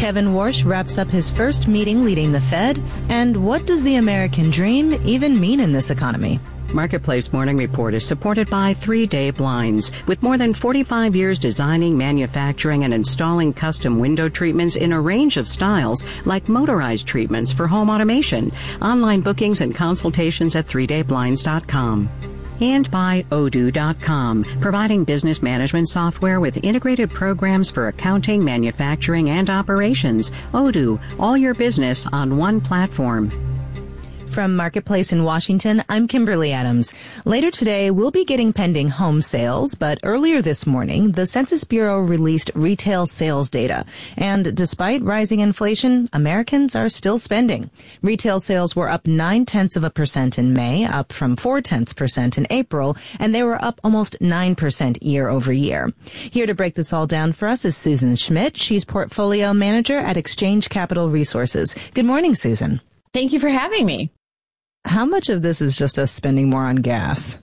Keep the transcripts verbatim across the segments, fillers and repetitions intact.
Kevin Warsh wraps up his first meeting leading the Fed. And what does the American dream even mean in this economy? Marketplace Morning Report is supported by Three Day Blinds. With more than forty-five years designing, manufacturing, and installing custom window treatments in a range of styles, like motorized treatments for home automation. Online bookings and consultations at three day blinds dot com. And by Odoo dot com, providing business management software with integrated programs for accounting, manufacturing, and operations. Odoo, all your business on one platform. From Marketplace in Washington, I'm Kimberly Adams. Later today, we'll be getting pending home sales, but earlier this morning, the Census Bureau released retail sales data. And despite rising inflation, Americans are still spending. Retail sales were up nine-tenths of a percent in May, up from four-tenths percent in April, and they were up almost nine percent year over year. Here to break this all down for us is Susan Schmidt. She's Portfolio Manager at Exchange Capital Resources. Good morning, Susan. Thank you for having me. How much of this is just us spending more on gas?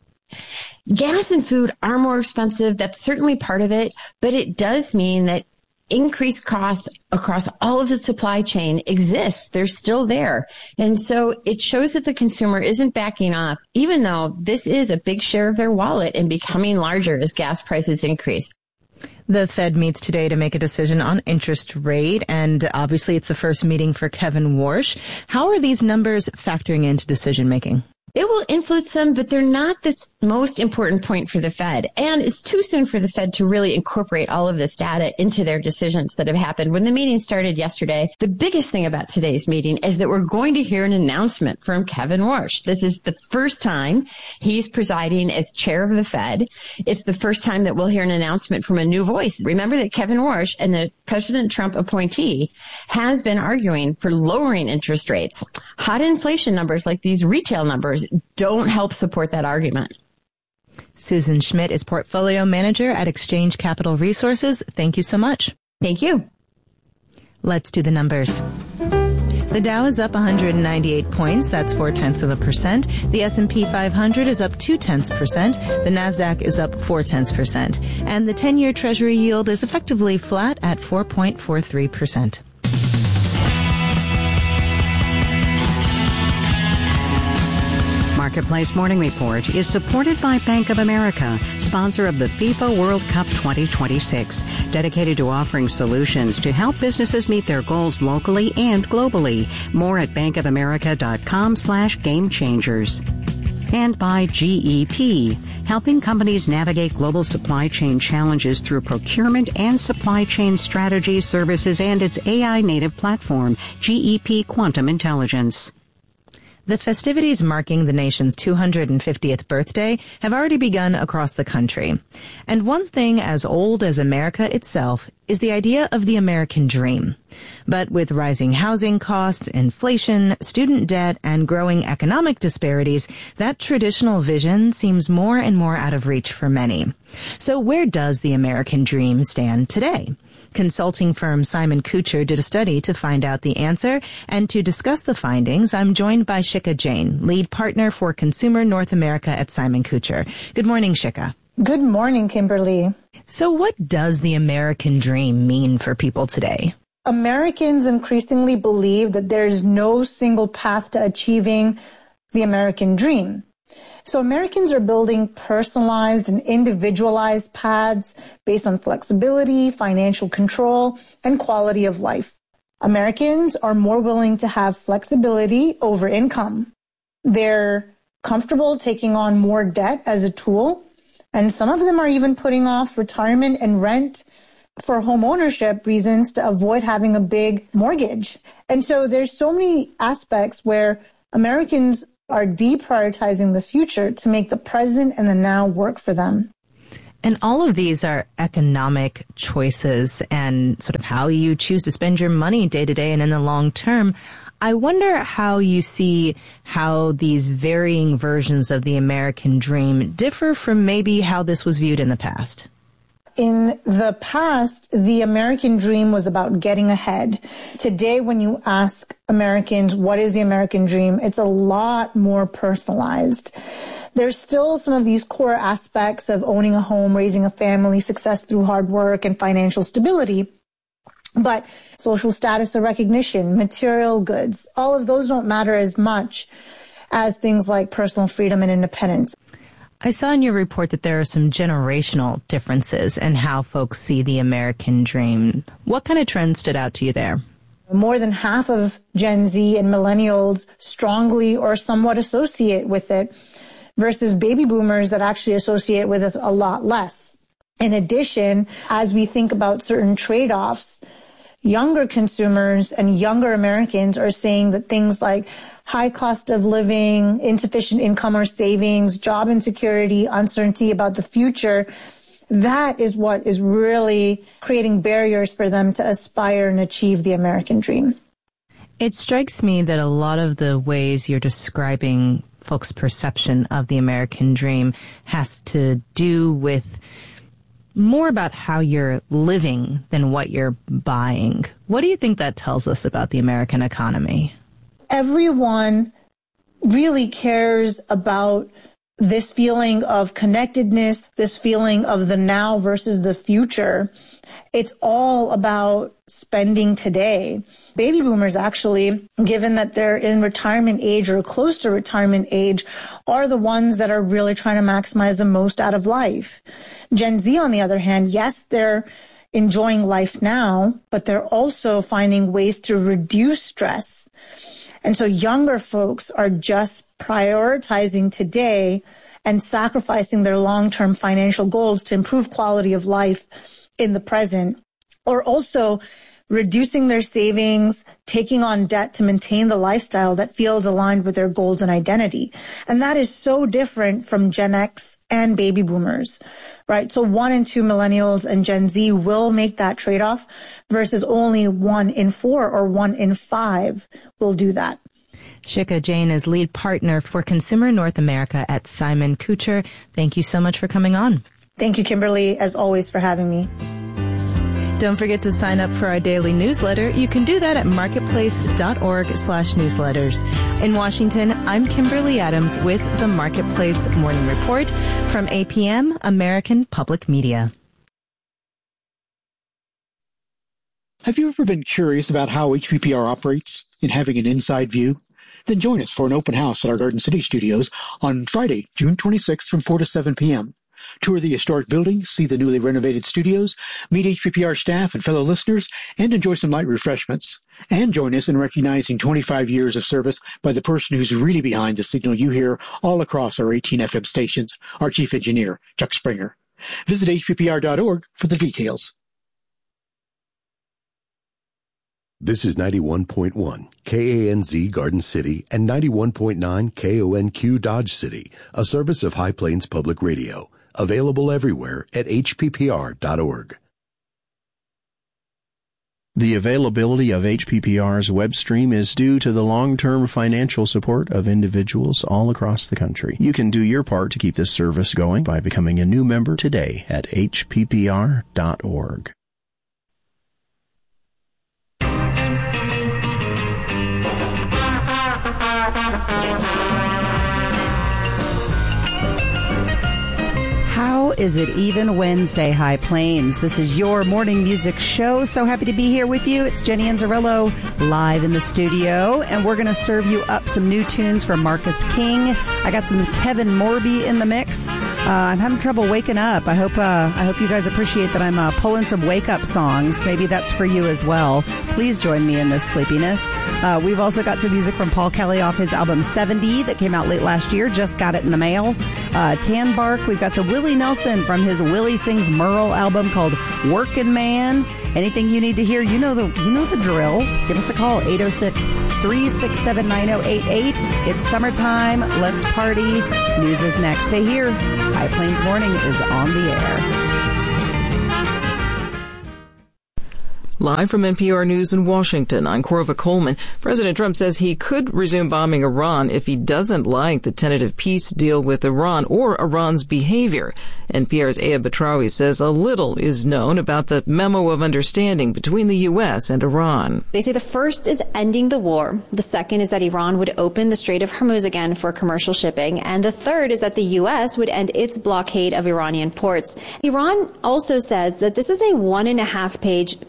Gas and food are more expensive. That's certainly part of it, but it does mean that increased costs across all of the supply chain exist. They're still there. And so it shows that the consumer isn't backing off, even though this is a big share of their wallet and becoming larger as gas prices increase. The Fed meets today to make a decision on interest rate, and obviously it's the first meeting for Kevin Warsh. How are these numbers factoring into decision making? It will influence them, but they're not the most important point for the Fed. And it's too soon for the Fed to really incorporate all of this data into their decisions that have happened. When the meeting started yesterday, the biggest thing about today's meeting is that we're going to hear an announcement from Kevin Warsh. This is the first time he's presiding as chair of the Fed. It's the first time that we'll hear an announcement from a new voice. Remember that Kevin Warsh, and the President Trump appointee, has been arguing for lowering interest rates. Hot inflation numbers like these retail numbers don't help support that argument. Susan Schmidt is Portfolio Manager at Exchange Capital Resources. Thank you so much. Thank you. Let's do the numbers. The Dow is up one hundred ninety-eight points. That's four-tenths of a percent. The S and P five hundred is up two-tenths percent. The NASDAQ is up four-tenths percent. And the ten-year Treasury yield is effectively flat at four point four three percent. Marketplace Morning Report is supported by Bank of America, sponsor of the FIFA World Cup twenty twenty-six, dedicated to offering solutions to help businesses meet their goals locally and globally. More at bankofamerica.com slash game changers. And by G E P, helping companies navigate global supply chain challenges through procurement and supply chain strategy services and its A I native platform, G E P Quantum Intelligence. The festivities marking the nation's two hundred fiftieth birthday have already begun across the country. And one thing as old as America itself is the idea of the American dream. But with rising housing costs, inflation, student debt, and growing economic disparities, that traditional vision seems more and more out of reach for many. So where does the American dream stand today? Consulting firm Simon Kucher did a study to find out the answer, and to discuss the findings, I'm joined by Shikha Jain, lead partner for Consumer North America at Simon Kucher. Good morning, Shikha. Good morning, Kimberly. So what does the American dream mean for people today? Americans increasingly believe that there's no single path to achieving the American dream. So Americans are building personalized and individualized paths based on flexibility, financial control, and quality of life. Americans are more willing to have flexibility over income. They're comfortable taking on more debt as a tool, and some of them are even putting off retirement and rent for home ownership reasons to avoid having a big mortgage. And so there's so many aspects where Americans are deprioritizing the future to make the present and the now work for them. And all of these are economic choices and sort of how you choose to spend your money day to day and in the long term. I wonder how you see how these varying versions of the American dream differ from maybe how this was viewed in the past. In the past, the American dream was about getting ahead. Today, when you ask Americans, what is the American dream? It's a lot more personalized. There's still some of these core aspects of owning a home, raising a family, success through hard work, and financial stability. But social status or recognition, material goods, all of those don't matter as much as things like personal freedom and independence. I saw in your report that there are some generational differences in how folks see the American dream. What kind of trends stood out to you there? More than half of Gen Z and millennials strongly or somewhat associate with it, versus baby boomers that actually associate with it a lot less. In addition, as we think about certain trade-offs, younger consumers and younger Americans are saying that things like high cost of living, insufficient income or savings, job insecurity, uncertainty about the future, that is what is really creating barriers for them to aspire and achieve the American dream. It strikes me that a lot of the ways you're describing folks' perception of the American dream has to do with more about how you're living than what you're buying. What do you think that tells us about the American economy? Everyone really cares about this feeling of connectedness, this feeling of the now versus the future. It's all about spending today. Baby boomers, actually, given that they're in retirement age or close to retirement age, are the ones that are really trying to maximize the most out of life. Gen Z, on the other hand, yes, they're enjoying life now, but they're also finding ways to reduce stress. And so younger folks are just prioritizing today and sacrificing their long-term financial goals to improve quality of life in the present, or also reducing their savings, taking on debt to maintain the lifestyle that feels aligned with their goals and identity. And that is so different from Gen X and baby boomers, right? So one in two millennials and Gen Z will make that trade-off versus only one in four or one in five will do that. Shikha Jain is lead partner for Consumer North America at Simon Kucher. Thank you so much for coming on. Thank you, Kimberly, as always, for having me. Don't forget to sign up for our daily newsletter. You can do that at marketplace.org slash newsletters. In Washington, I'm Kimberly Adams with the Marketplace Morning Report from A P M, American Public Media. Have you ever been curious about how H P P R operates and having an inside view? Then join us for an open house at our Garden City studios on Friday, June twenty-sixth from four to seven p.m. Tour the historic building, see the newly renovated studios, meet H P P R staff and fellow listeners, and enjoy some light refreshments. And join us in recognizing twenty-five years of service by the person who's really behind the signal you hear all across our eighteen F M stations, our chief engineer, Chuck Springer. Visit H P P R dot org for the details. This is ninety-one point one K A N Z Garden City and ninety-one point nine K O N Q Dodge City, a service of High Plains Public Radio. Available everywhere at H P P R dot org. The availability of H P P R's web stream is due to the long-term financial support of individuals all across the country. You can do your part to keep this service going by becoming a new member today at H P P R dot org. How is it even Wednesday, High Plains? This is your morning music show. So happy to be here with you. It's Jenny Anzarillo live in the studio, and we're going to serve you up some new tunes from Marcus King. I got some Kevin Morby in the mix. Uh, I'm having trouble waking up. I hope uh, I hope you guys appreciate that I'm uh, pulling some wake-up songs. Maybe that's for you as well. Please join me in this sleepiness. Uh, we've also got some music from Paul Kelly off his album seventy that came out late last year. Just got it in the mail. Uh, Tan Bark. We've got some Willie Nelson from his Willie Sings Merle album called Workin' Man. Anything you need to hear, you know the you know the drill. Give us a call, eight oh six, three six seven, nine oh eight eight. It's summertime. Let's party. News is next. Stay here. High Plains Morning is on the air. Live from N P R News in Washington, I'm Corva Coleman. President Trump says he could resume bombing Iran if he doesn't like the tentative peace deal with Iran or Iran's behavior. N P R's Aya Batrawi says a little is known about the memo of understanding between the U S and Iran. They say the first is ending the war. The second is that Iran would open the Strait of Hormuz again for commercial shipping. And the third is that the U S would end its blockade of Iranian ports. Iran also says that this is a one and a half page memorandum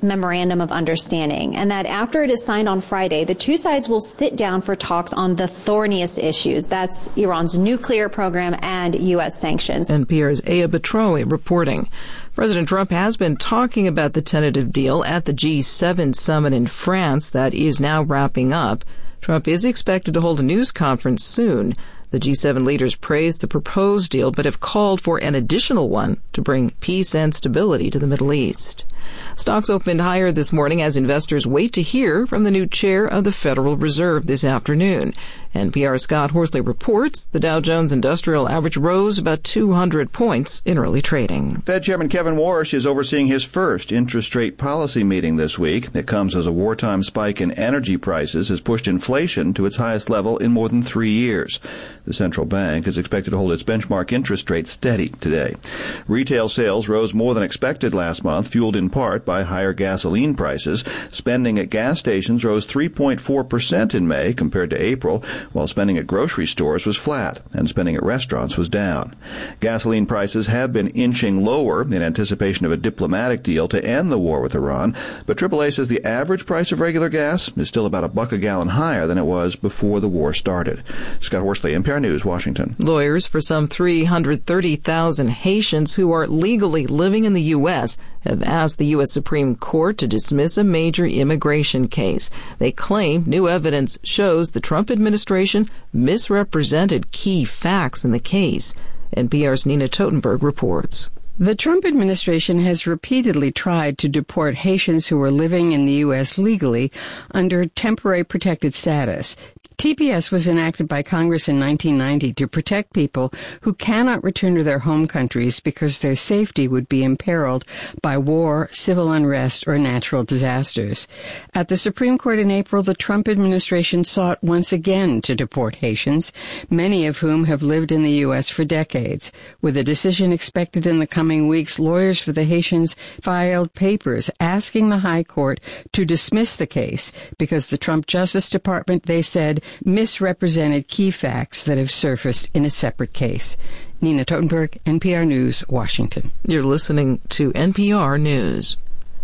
memorandum of understanding, and that after it is signed on Friday, the two sides will sit down for talks on the thorniest issues. That's Iran's nuclear program and U S sanctions. N P R's Aya Betroe reporting. President Trump has been talking about the tentative deal at the G seven summit in France that is now wrapping up. Trump is expected to hold a news conference soon. The G seven leaders praised the proposed deal, but have called for an additional one to bring peace and stability to the Middle East. Stocks opened higher this morning as investors wait to hear from the new chair of the Federal Reserve this afternoon. N P R's Scott Horsley reports the Dow Jones Industrial Average rose about two hundred points in early trading. Fed Chairman Kevin Warsh is overseeing his first interest rate policy meeting this week. It comes as a wartime spike in energy prices has pushed inflation to its highest level in more than three years. The central bank is expected to hold its benchmark interest rate steady today. Retail sales rose more than expected last month, fueled in part by higher gasoline prices. Spending at gas stations rose three point four percent in May compared to April, while spending at grocery stores was flat and spending at restaurants was down. Gasoline prices have been inching lower in anticipation of a diplomatic deal to end the war with Iran, but triple A says the average price of regular gas is still about a buck a gallon higher than it was before the war started. Scott Horsley, N P R News, Washington. Lawyers for some three hundred thirty thousand Haitians who are legally living in the U S have asked the U S Supreme Court to dismiss a major immigration case. They claim new evidence shows the Trump administration misrepresented key facts in the case. N P R's Nina Totenberg reports. The Trump administration has repeatedly tried to deport Haitians who are living in the U S legally under temporary protected status. T P S was enacted by Congress in nineteen ninety to protect people who cannot return to their home countries because their safety would be imperiled by war, civil unrest, or natural disasters. At the Supreme Court in April, the Trump administration sought once again to deport Haitians, many of whom have lived in the U S for decades. With a decision expected in the coming weeks, lawyers for the Haitians filed papers asking the High Court to dismiss the case because the Trump Justice Department, they said, misrepresented key facts that have surfaced in a separate case. Nina Totenberg, N P R News, Washington. You're listening to N P R News.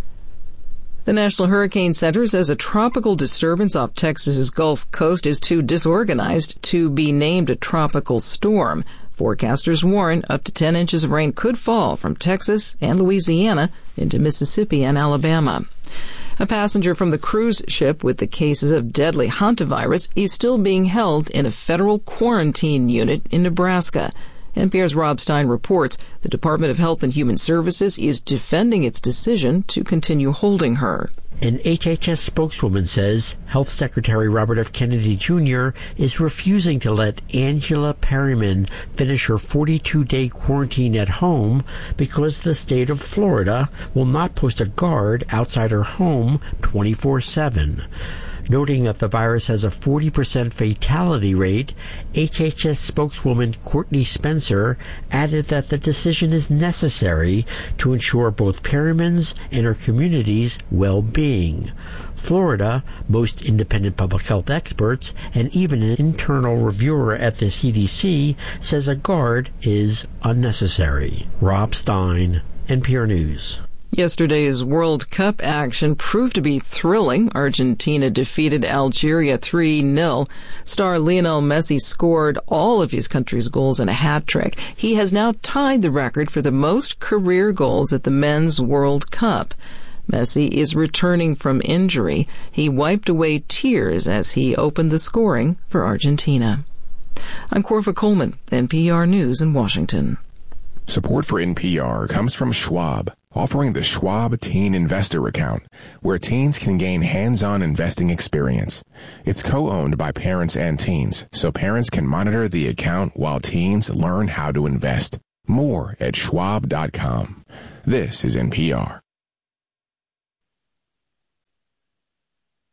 The National Hurricane Center says a tropical disturbance off Texas's Gulf Coast is too disorganized to be named a tropical storm. Forecasters warn up to ten inches of rain could fall from Texas and Louisiana into Mississippi and Alabama. A passenger from the cruise ship with the cases of deadly hantavirus is still being held in a federal quarantine unit in Nebraska. N P R's Rob Stein reports the Department of Health and Human Services is defending its decision to continue holding her. An H H S spokeswoman says Health Secretary Robert F. Kennedy Junior is refusing to let Angela Perryman finish her forty-two day quarantine at home because the state of Florida will not post a guard outside her home twenty-four seven. Noting that the virus has a forty percent fatality rate, H H S spokeswoman Courtney Spencer added that the decision is necessary to ensure both Perryman's and her community's well-being. Florida, most independent public health experts, and even an internal reviewer at the C D C says a guard is unnecessary. Rob Stein, N P R News. Yesterday's World Cup action proved to be thrilling. Argentina defeated Algeria three nil. Star Lionel Messi scored all of his country's goals in a hat-trick. He has now tied the record for the most career goals at the Men's World Cup. Messi is returning from injury. He wiped away tears as he opened the scoring for Argentina. I'm Corva Coleman, N P R News in Washington. Support for N P R comes from Schwab, offering the Schwab Teen Investor Account, where teens can gain hands-on investing experience. It's co-owned by parents and teens, so parents can monitor the account while teens learn how to invest. More at schwab dot com. This is N P R.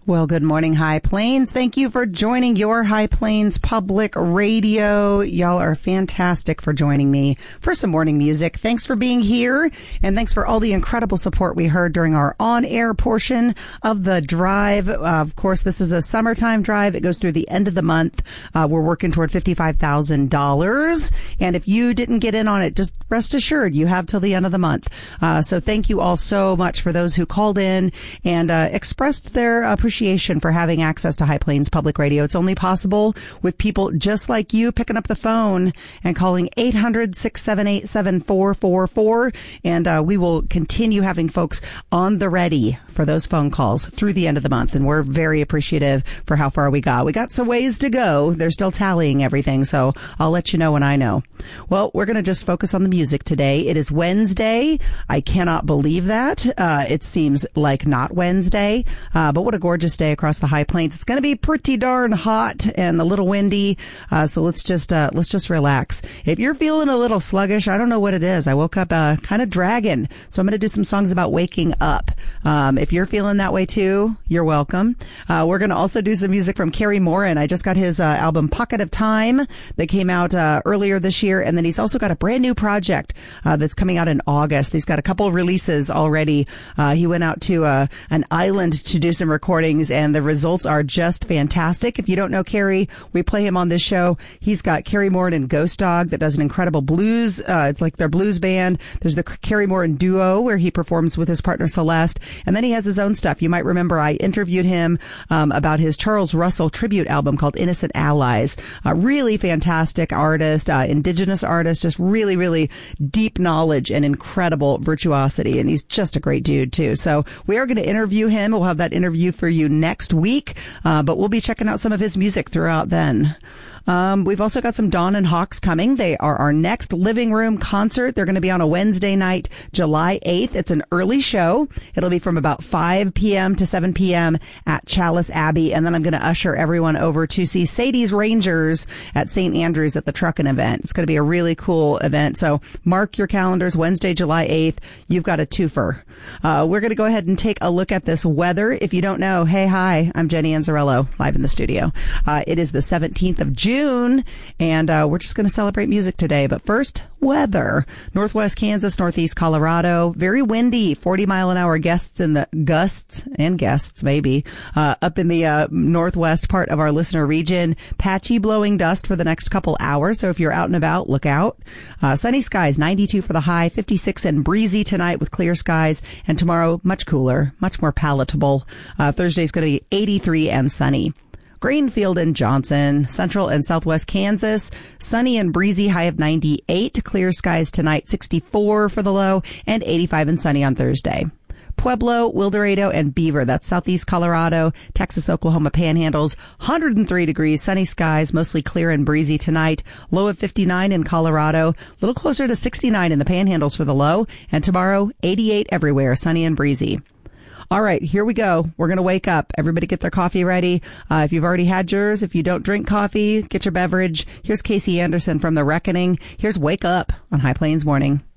Well, good morning, High Plains. Thank you for joining your High Plains Public Radio. Y'all are fantastic for joining me for some morning music. Thanks for being here, and thanks for all the incredible support we heard during our on-air portion of the drive. Uh, of course, this is a summertime drive. It goes through the end of the month. Uh, we're working toward fifty-five thousand dollars, and if you didn't get in on it, just rest assured you have till the end of the month. Uh, so thank you all so much for those who called in and uh, expressed their appreciation for having access to High Plains Public Radio. It's only possible with people just like you picking up the phone and calling eight hundred, six seven eight, seven four four four. And uh, we will continue having folks on the ready for those phone calls through the end of the month. And we're very appreciative for how far we got. We got some ways to go. They're still tallying everything, so I'll let you know when I know. Well, we're going to just focus on the music today. It is Wednesday. I cannot believe that. Uh, it seems like not Wednesday, uh, but what a gorgeous day across the High Plains. It's going to be pretty darn hot and a little windy. Uh, so let's just, uh, let's just relax. If you're feeling a little sluggish, I don't know what it is. I woke up, uh, kind of dragging. So I'm going to do some songs about waking up. Um, if you're feeling that way too, you're welcome. Uh, we're going to also do some music from Kerry Morin. I just got his, uh, album Pocket of Time that came out, uh, earlier this year. And then he's also got a brand new project, uh, that's coming out in August. He's got a couple of releases already. Uh, he went out to, uh, an island to do some recordings, and the results are just fantastic. If you don't know Kerry, we play him on this show. He's got Kerry Morin and Ghost Dog that does an incredible blues. Uh, it's like their blues band. There's the Kerry Morin duo where he performs with his partner Celeste. And then he has his own stuff. You might remember I interviewed him, um, about his Charles Russell tribute album called Innocent Allies. A really fantastic artist, uh, indigenous artist, just really, really deep knowledge and incredible virtuosity. And he's just a great dude too. So we are going to interview him. We'll have that interview for you next week, uh, but we'll be checking out some of his music throughout then. Um, we've also got some Dawn and Hawks coming. They are our next living room concert. They're going to be on a Wednesday night, July eighth. It's an early show. It'll be from about five p.m. to seven p.m. at Chalice Abbey. And then I'm going to usher everyone over to see Sadie's Rangers at Saint Andrews at the Truckin' event. It's going to be a really cool event. So mark your calendars, Wednesday, July eighth. You've got a twofer. Uh, we're going to go ahead and take a look at this weather. If you don't know, hey, hi, I'm Jenny Anzarello, live in the studio. Uh, it is the seventeenth of June. June, and uh, we're just going to celebrate music today. But first, weather. Northwest Kansas, northeast Colorado, very windy, forty mile an hour gusts in the gusts and guests maybe uh, up in the uh, northwest part of our listener region. Patchy blowing dust for the next couple hours. So if you're out and about, look out. Uh, sunny skies, ninety-two for the high, fifty-six and breezy tonight with clear skies, and tomorrow much cooler, much more palatable. Uh, Thursday's going to be eighty-three and sunny. Greenfield and Johnson, central and southwest Kansas, sunny and breezy, high of ninety-eight. Clear skies tonight, sixty-four for the low, and eighty-five and sunny on Thursday. Pueblo, Wildorado, and Beaver, that's southeast Colorado, Texas, Oklahoma panhandles, one hundred three degrees, sunny skies, mostly clear and breezy tonight, low of fifty-nine in Colorado, a little closer to sixty-nine in the panhandles for the low, and tomorrow, eighty-eight everywhere, sunny and breezy. All right, here we go. We're going to wake up. Everybody get their coffee ready. Uh, if you've already had yours, if you don't drink coffee, get your beverage. Here's Casey Anderson from The Reckoning. Here's Wake Up on High Plains Morning.